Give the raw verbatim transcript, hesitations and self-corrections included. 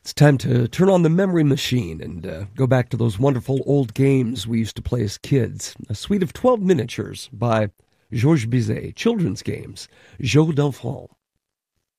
It's time to turn on the memory machine and uh, go back to those wonderful old games we used to play as kids. A suite of twelve miniatures by Georges Bizet, children's games, Jeux d'enfants.